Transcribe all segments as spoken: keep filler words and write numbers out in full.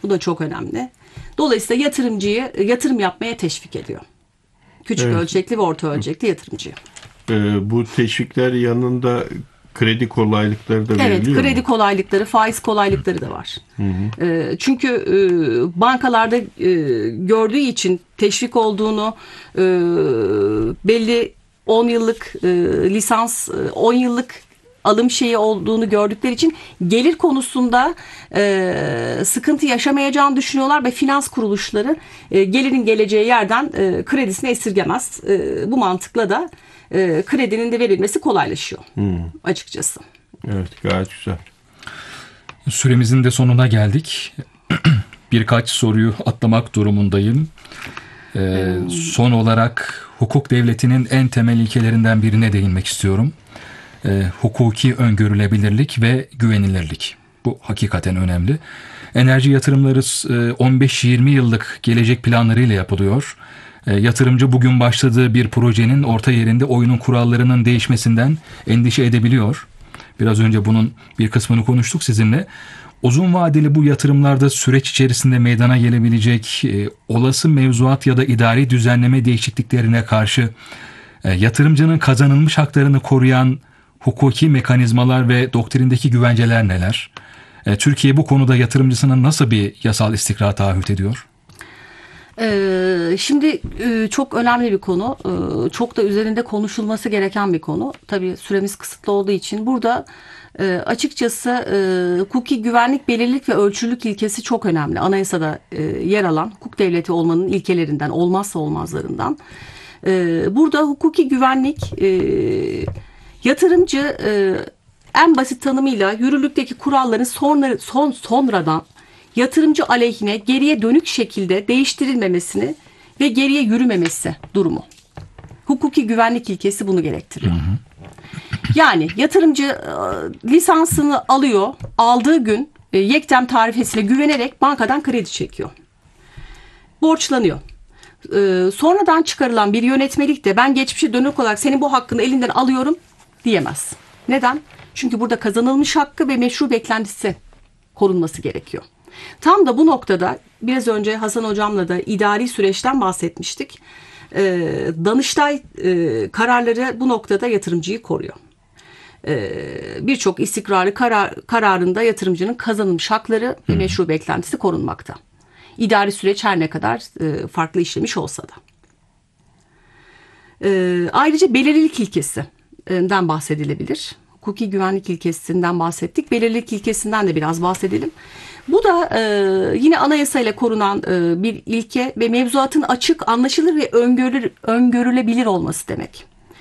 Bu da çok önemli. Dolayısıyla yatırımcıyı yatırım yapmaya teşvik ediyor. Küçük Evet. ölçekli ve orta ölçekli yatırımcıyı. Ee, bu teşvikler yanında kredi kolaylıkları da veriliyor Evet, mu? kredi kolaylıkları, faiz kolaylıkları da var. Hı hı. E, çünkü e, bankalarda e, gördüğü için teşvik olduğunu, e, belli on yıllık e, lisans, on yıllık alım şeyi olduğunu gördükleri için gelir konusunda e, sıkıntı yaşamayacağını düşünüyorlar ve finans kuruluşları e, gelirin geleceği yerden e, kredisini esirgemez. E, bu mantıkla da e, kredinin de verilmesi kolaylaşıyor Hmm. açıkçası. Evet, gayet güzel. Süremizin de sonuna geldik. Birkaç soruyu atlamak durumundayım. Ee, hmm. Son olarak hukuk devletinin en temel ilkelerinden birine değinmek istiyorum. Ee, hukuki öngörülebilirlik ve güvenilirlik. Bu hakikaten önemli. Enerji yatırımları on beş yirmi yıllık gelecek planlarıyla yapılıyor. Ee, yatırımcı bugün başladığı bir projenin orta yerinde oyunun kurallarının değişmesinden endişe edebiliyor. Biraz önce bunun bir kısmını konuştuk sizinle. Uzun vadeli bu yatırımlarda süreç içerisinde meydana gelebilecek e, olası mevzuat ya da idari düzenleme değişikliklerine karşı e, yatırımcının kazanılmış haklarını koruyan hukuki mekanizmalar ve doktrindeki güvenceler neler? E, Türkiye bu konuda yatırımcısına nasıl bir yasal istikrar taahhüt ediyor? Ee, şimdi e, çok önemli bir konu. Ee, çok da üzerinde konuşulması gereken bir konu. Tabii süremiz kısıtlı olduğu için burada e, açıkçası e, hukuki güvenlik, belirlilik ve ölçülülük ilkesi çok önemli. Anayasada e, yer alan hukuk devleti olmanın ilkelerinden, olmazsa olmazlarından. E, burada hukuki güvenlik, e, yatırımcı e, en basit tanımıyla yürürlükteki kuralların sonra, son, sonradan yatırımcı aleyhine geriye dönük şekilde değiştirilmemesini ve geriye yürümemesi durumu. Hukuki güvenlik ilkesi bunu gerektiriyor. Hı hı. Yani yatırımcı e, lisansını alıyor, aldığı gün e, yektem tarifesiyle güvenerek bankadan kredi çekiyor. Borçlanıyor. E, sonradan çıkarılan bir yönetmelik de ben geçmişe dönük olarak senin bu hakkını elinden alıyorum diyemez. Neden? Çünkü burada kazanılmış hakkı ve meşru beklentisi korunması gerekiyor. Tam da bu noktada biraz önce Hasan Hocam'la da idari süreçten bahsetmiştik. Ee, Danıştay e, kararları bu noktada yatırımcıyı koruyor. Ee, Birçok istikrarlı karar, kararında yatırımcının kazanılmış hakları ve meşru beklentisi korunmakta. İdari süreç her ne kadar e, farklı işlemiş olsa da. Ee, ayrıca belirlilik ilkesinden bahsedilebilir. Hukuki güvenlik ilkesinden bahsettik. Belirlilik ilkesinden de biraz bahsedelim. Bu da e, yine anayasayla korunan e, bir ilke ve mevzuatın açık, anlaşılır ve öngörür, öngörülebilir olması demek.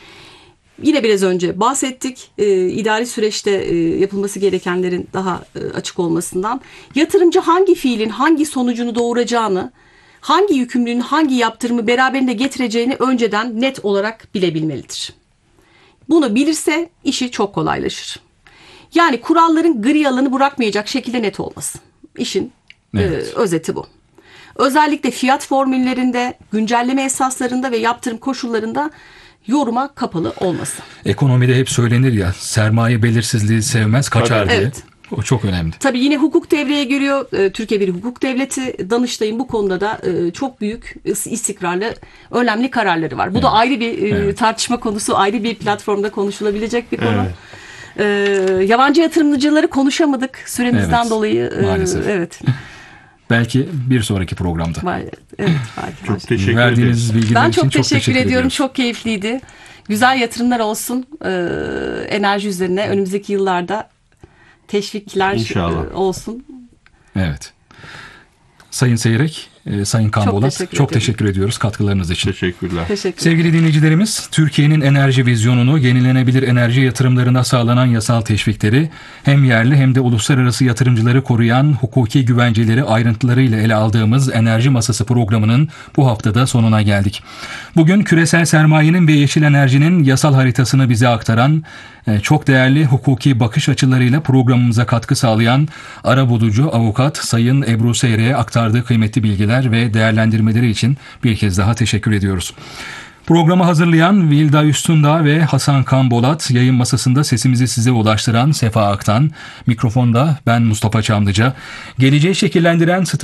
Yine biraz önce bahsettik. E, idari süreçte e, yapılması gerekenlerin daha e, açık olmasından. Yatırımcı hangi fiilin hangi sonucunu doğuracağını, hangi yükümlülüğün hangi yaptırımı beraberinde getireceğini önceden net olarak bilebilmelidir. Bunu bilirse işi çok kolaylaşır. Yani kuralların gri alanı bırakmayacak şekilde net olması. İşin evet. e, özeti bu. Özellikle fiyat formüllerinde, güncelleme esaslarında ve yaptırım koşullarında yoruma kapalı olması. Ekonomide hep söylenir ya, sermaye belirsizliği sevmez, kaçar diye. Evet. O çok önemli. Tabii yine hukuk devreye giriyor. E, Türkiye bir hukuk devleti. Danıştay'ın bu konuda da e, çok büyük istikrarlı, önemli kararları var. Bu evet. da ayrı bir e, evet. tartışma konusu, ayrı bir platformda konuşulabilecek bir konu. Evet. E, yabancı yatırımcıları konuşamadık süremizden evet. dolayı. E, Maalesef. Evet. Belki bir sonraki programda. Evet, belki. Çok teşekkür Verdiğiniz ederim. bilgiler ben için çok teşekkür, çok teşekkür ediyorum. ediyorum. Çok keyifliydi. Güzel yatırımlar olsun. E, enerji üzerine önümüzdeki yıllarda teşvikler İnşallah. olsun. Evet. Sayın Seyrek, e, Sayın Kambolat çok, teşekkür, çok teşekkür ediyoruz katkılarınız için. Teşekkürler. Teşekkür. Sevgili dinleyicilerimiz, Türkiye'nin enerji vizyonunu, yenilenebilir enerji yatırımlarına sağlanan yasal teşvikleri, hem yerli hem de uluslararası yatırımcıları koruyan hukuki güvenceleri ayrıntılarıyla ele aldığımız Enerji Masası programının bu haftada sonuna geldik. Bugün küresel sermayenin ve yeşil enerjinin yasal haritasını bize aktaran, çok değerli hukuki bakış açılarıyla programımıza katkı sağlayan arabulucu avukat Sayın Ebru Seyrek'e aktardığı kıymetli bilgiler ve değerlendirmeleri için bir kez daha teşekkür ediyoruz. Programı hazırlayan Vilda Üstündağ ve Hasan Kambolat, yayın masasında sesimizi size ulaştıran Sefa Aktan, mikrofonda ben Mustafa Çamlıca, geleceği şekillendiren